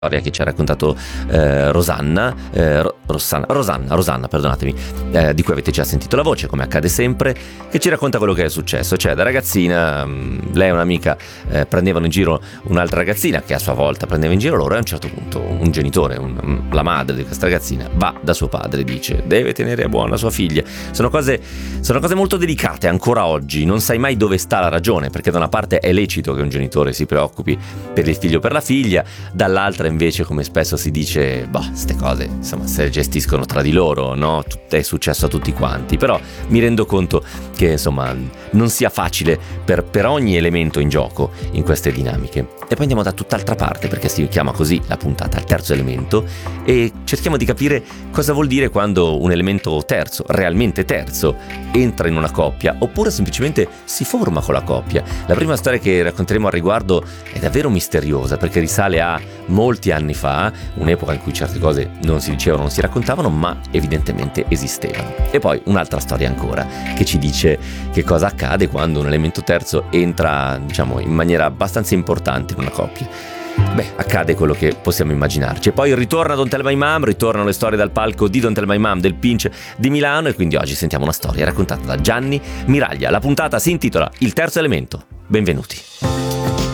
storia che ci ha raccontato Rosanna, perdonatemi, di cui avete già sentito la voce, come accade sempre, che ci racconta quello che è successo. Cioè, da ragazzina, lei e un'amica prendevano in giro un'altra ragazzina, che a sua volta prendeva in giro loro, e a un certo punto un genitore, la madre di questa ragazzina, va da suo padre e dice: deve tenere buona sua figlia. Sono cose molto delicate ancora oggi, non sai mai dove sta la ragione, perché da una parte è lecito che un genitore si preoccupi per il figlio o per la figlia, dall'altra invece, come spesso si dice, queste cose insomma se gestiscono tra di loro, no? È successo a tutti quanti. Però mi rendo conto che insomma non sia facile per ogni elemento in gioco in queste dinamiche. E poi andiamo da tutt'altra parte, perché si chiama così la puntata, il terzo elemento, e cerchiamo di capire cosa vuol dire quando un elemento terzo, realmente terzo, entra in una coppia, oppure semplicemente si forma con la coppia. La prima storia che racconteremo al riguardo è davvero misteriosa, perché risale a molti anni fa, un'epoca in cui certe cose non si dicevano, non si raccontavano, ma evidentemente esistevano. E poi un'altra storia ancora che ci dice che cosa accade quando un elemento terzo entra, diciamo, in maniera abbastanza importante in una coppia. Accade quello che possiamo immaginarci. E poi ritorna Don't Tell My Mom, ritornano le storie dal palco di Don't Tell My Mom del Pinch di Milano, e quindi oggi sentiamo una storia raccontata da Gianni Miraglia. La puntata si intitola Il terzo elemento. Benvenuti.